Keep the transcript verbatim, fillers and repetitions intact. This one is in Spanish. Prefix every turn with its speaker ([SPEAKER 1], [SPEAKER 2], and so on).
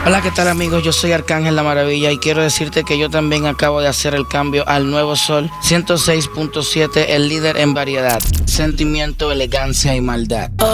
[SPEAKER 1] Hola, ¿qué tal amigos? Yo soy Arcángel La Maravilla y quiero decirte que yo también acabo de hacer el cambio al nuevo Sol ciento seis punto siete, el líder en variedad, sentimiento, elegancia y maldad.